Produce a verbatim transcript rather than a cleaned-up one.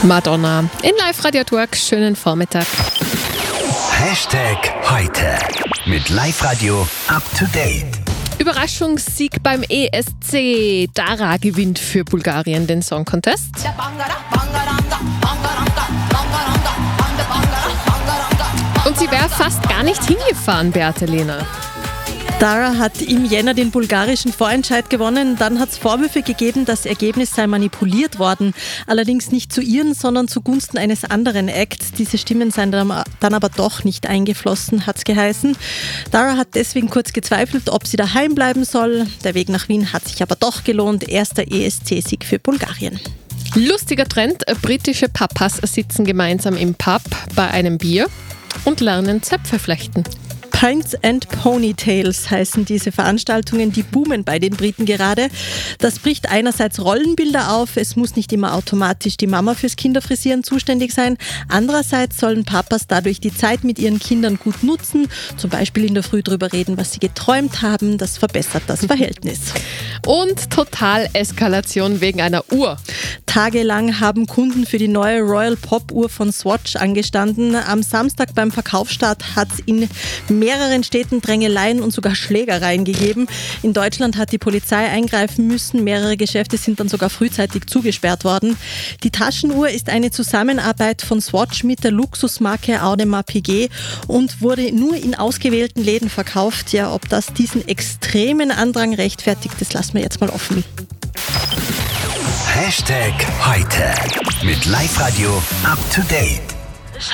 Madonna in Live-Radio Talk. Schönen Vormittag. Hashtag heute mit Live-Radio up to date. Überraschungssieg beim E S C. Dara gewinnt für Bulgarien den Song Contest. Und sie wäre fast gar nicht hingefahren, Beate Lehner. Dara hat im Jänner den bulgarischen Vorentscheid gewonnen. Dann hat es Vorwürfe gegeben, das Ergebnis sei manipuliert worden. Allerdings nicht zu ihren, sondern zugunsten eines anderen Acts. Diese Stimmen seien dann aber doch nicht eingeflossen, hat es geheißen. Dara hat deswegen kurz gezweifelt, ob sie daheim bleiben soll. Der Weg nach Wien hat sich aber doch gelohnt. Erster E S C-Sieg für Bulgarien. Lustiger Trend. Britische Papas sitzen gemeinsam im Pub bei einem Bier und lernen Zöpfe flechten. Pints and Ponytails heißen diese Veranstaltungen, die boomen bei den Briten gerade. Das bricht einerseits Rollenbilder auf, es muss nicht immer automatisch die Mama fürs Kinderfrisieren zuständig sein. Andererseits sollen Papas dadurch die Zeit mit ihren Kindern gut nutzen, zum Beispiel in der Früh drüber reden, was sie geträumt haben. Das verbessert das Verhältnis. Und Total-Eskalation wegen einer Uhr. Tagelang haben Kunden für die neue Royal Pop Uhr von Swatch angestanden. Am Samstag beim Verkaufsstart hat es in mehreren Städten Drängeleien und sogar Schlägereien gegeben. In Deutschland hat die Polizei eingreifen müssen. Mehrere Geschäfte sind dann sogar frühzeitig zugesperrt worden. Die Taschenuhr ist eine Zusammenarbeit von Swatch mit der Luxusmarke Audemars Piguet und wurde nur in ausgewählten Läden verkauft. Ja, ob das diesen extremen Andrang rechtfertigt, das lassen wir jetzt mal offen. Hashtag heute mit Live-Radio up to date.